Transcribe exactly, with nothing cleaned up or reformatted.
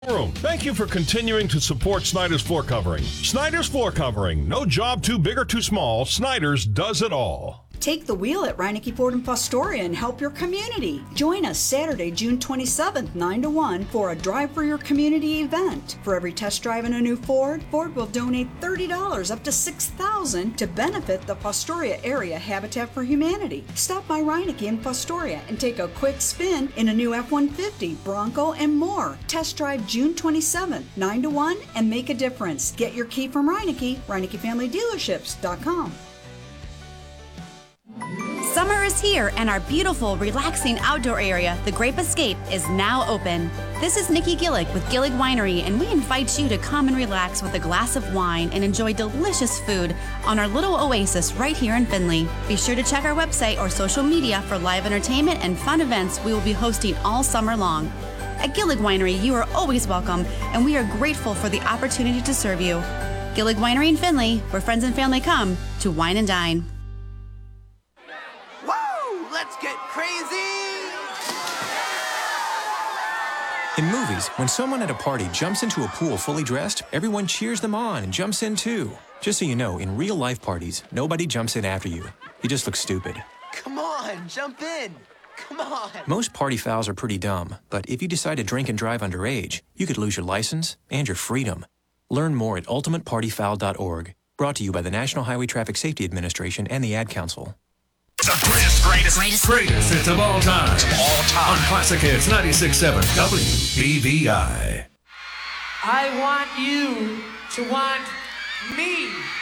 Room. Thank you for continuing to support Snyder's Floor Covering. Snyder's Floor Covering. No job too big or too small. Snyder's does it all. Take the wheel at Reineke Ford in Fostoria and help your community. Join us Saturday, June twenty-seventh, nine to one for a Drive for Your Community event. For every test drive in a new Ford, Ford will donate thirty dollars up to six thousand dollars to benefit the Fostoria Area Habitat for Humanity. Stop by Reineke in Fostoria and take a quick spin in a new F one fifty, Bronco, and more. Test drive June twenty-seventh, nine to one, and make a difference. Get your key from Reineke, Reineke Family Dealerships dot com. Summer is here, and our beautiful, relaxing outdoor area, the Grape Escape, is now open. This is Nikki Gillick with Gillick Winery, and we invite you to come and relax with a glass of wine and enjoy delicious food on our little oasis right here in Findlay. Be sure to check our website or social media for live entertainment and fun events we will be hosting all summer long. At Gillick Winery, you are always welcome, and we are grateful for the opportunity to serve you. Gillick Winery in Findlay, where friends and family come to wine and dine. Let's get crazy! In movies, when someone at a party jumps into a pool fully dressed, everyone cheers them on and jumps in too. Just so you know, in real-life parties, nobody jumps in after you. You just look stupid. Come on, jump in! Come on! Most party fouls are pretty dumb, but if you decide to drink and drive underage, you could lose your license and your freedom. Learn more at ultimate party foul dot org. Brought to you by the National Highway Traffic Safety Administration and the Ad Council. The greatest, greatest, greatest, greatest hits of all time. Of all time. On Classic Hits ninety-six point seven W B V I. I want you to want me.